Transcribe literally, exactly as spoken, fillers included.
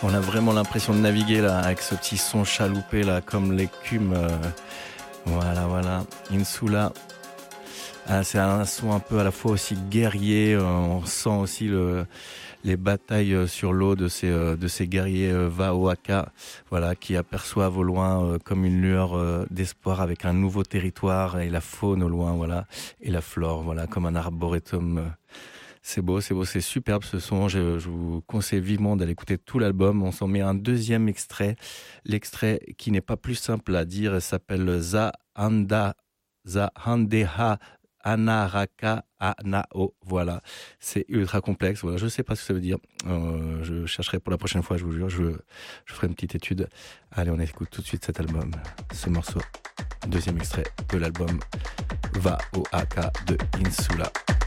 On a vraiment l'impression de naviguer là avec ce petit son chaloupé là, comme l'écume. Euh, voilà, voilà. Insula. Ah, c'est un son un peu à la fois aussi guerrier. Euh, on sent aussi le, les batailles sur l'eau de ces, euh, de ces guerriers euh, Vaoaka, voilà, qui aperçoivent au loin euh, comme une lueur euh, d'espoir avec un nouveau territoire et la faune au loin, voilà, et la flore, voilà, comme un arboretum. Euh, C'est beau, c'est beau, c'est superbe ce son. Je, je vous conseille vivement d'aller écouter tout l'album. On s'en met un deuxième extrait. L'extrait qui n'est pas plus simple à dire s'appelle Za Anda, Za Handeha Anaraka Anao. Voilà, c'est ultra complexe. Voilà, je ne sais pas ce que ça veut dire. Euh, je chercherai pour la prochaine fois, je vous jure. Je, je ferai une petite étude. Allez, on écoute tout de suite cet album, ce morceau. Deuxième extrait de l'album Va O A K de Insula.